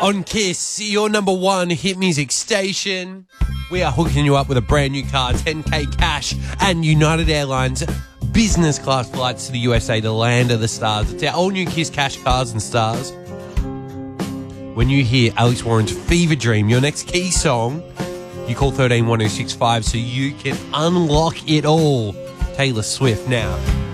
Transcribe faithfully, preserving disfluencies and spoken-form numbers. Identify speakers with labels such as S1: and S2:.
S1: On Kiss, your number one hit music station. We are hooking you up with a brand new car, ten K cash, and United Airlines business class flights to the U S A, the land of the stars. It's our all new Kiss Cash Cars and Stars. When you hear Alex Warren's Fever Dream, your next key song, you call one three one oh six five so you can unlock it all. Taylor Swift now.